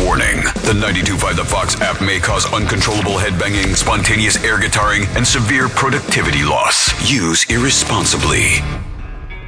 Warning: the 92.5 The Fox app may cause uncontrollable headbanging, spontaneous air guitaring, and severe productivity loss. Use irresponsibly.